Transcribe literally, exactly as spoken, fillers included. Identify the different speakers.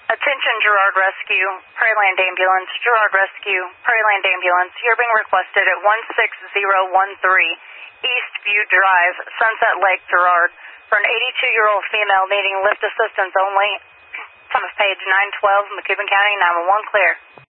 Speaker 1: Attention Girard Rescue, Prairieland Ambulance, Girard Rescue, Prairieland Ambulance. You're being requested at one six zero one three East View Drive, Sunset Lake, Girard, for an eighty-two-year-old female needing lift assistance only. Time of page nine twelve, McCubbin County, nine one one clear.